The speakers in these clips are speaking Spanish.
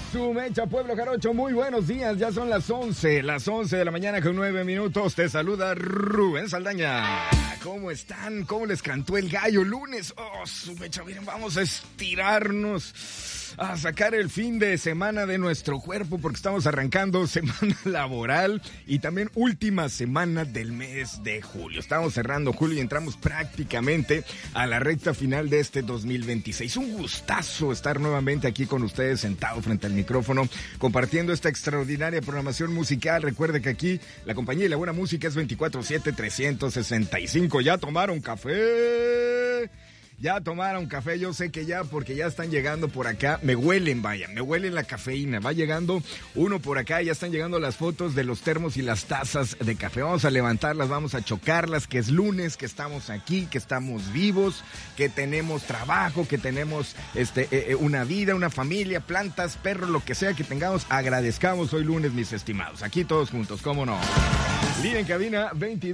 su mecha, pueblo jarocho, muy buenos días, ya son las 11 de la mañana con 9 minutos, te saluda Rubén Saldaña. ¿Cómo están? ¿Cómo les cantó el gallo? Lunes, su mecha, miren, vamos a estirarnos, a sacar el fin de semana de nuestro cuerpo porque estamos arrancando semana laboral y también última semana del mes de julio. Estamos cerrando julio y entramos prácticamente a la recta final de este 2026. Un gustazo estar nuevamente aquí con ustedes sentado frente al micrófono compartiendo esta extraordinaria programación musical. Recuerde que aquí la compañía y la buena música es 24/7, 365. ¿Ya tomaron café? Ya tomaron café, yo sé que ya, porque ya están llegando por acá, me huelen, vaya, me huelen la cafeína, va llegando uno por acá, ya están llegando las fotos de los termos y las tazas de café, vamos a levantarlas, vamos a chocarlas, que es lunes, que estamos aquí, que estamos vivos, que tenemos trabajo, que tenemos una vida, una familia, plantas, perros, lo que sea que tengamos, agradezcamos hoy lunes, mis estimados, aquí todos juntos, ¿cómo no? Línea en cabina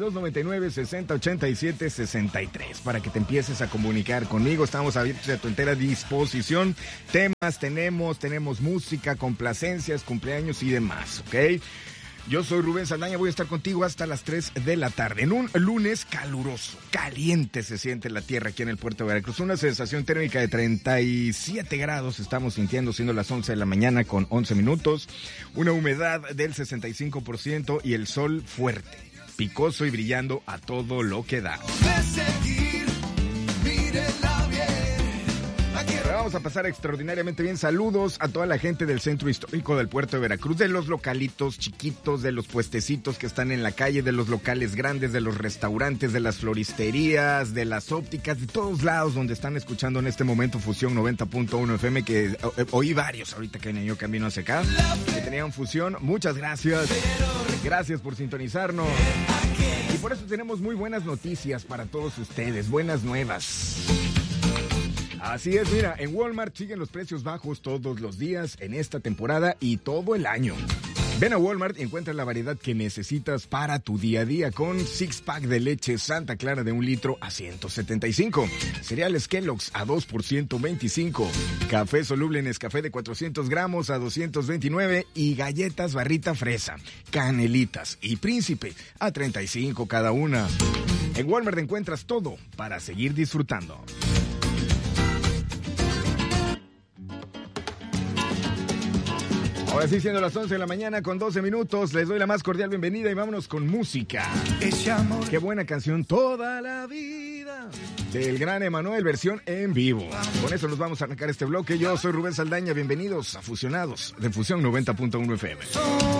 2299-6087-63 para que te empieces a comunicar conmigo. Estamos abiertos a tu entera disposición. Temas tenemos música, complacencias, cumpleaños y demás, ¿ok? Yo soy Rubén Saldaña, voy a estar contigo hasta las 3 de la tarde. En un lunes caluroso, caliente se siente la tierra aquí en el puerto de Veracruz. Una sensación térmica de 37 grados estamos sintiendo, siendo las 11 de la mañana con 11 minutos. Una humedad del 65% y el sol fuerte, picoso y brillando a todo lo que da. Vamos a pasar extraordinariamente bien. Saludos a toda la gente del centro histórico del puerto de Veracruz, de los localitos chiquitos, de los puestecitos que están en la calle, de los locales grandes, de los restaurantes, de las floristerías, de las ópticas, de todos lados donde están escuchando en este momento Fusión 90.1 FM, que oí varios ahorita que venía yo camino hacia acá, que tenían Fusión. Muchas gracias. Gracias por sintonizarnos. Y por eso tenemos muy buenas noticias para todos ustedes, buenas nuevas. Así es, mira, en Walmart siguen los precios bajos todos los días en esta temporada y todo el año. Ven a Walmart y encuentra la variedad que necesitas para tu día a día con 6-pack de leche Santa Clara de 1 litro a $175. Cereales Kellogg's a 2 por $125. Café soluble Nescafé de 400 gramos a $229. Y galletas Barrita Fresa, Canelitas y Príncipe a $35 cada una. En Walmart encuentras todo para seguir disfrutando. Ahora sí, siendo las 11 de la mañana con 12 minutos, les doy la más cordial bienvenida y vámonos con música. Qué buena canción, Toda la Vida, del gran Emanuel, versión en vivo. Con eso nos vamos a arrancar este bloque. Yo soy Rubén Saldaña, bienvenidos a Fusionados de Fusión 90.1 FM.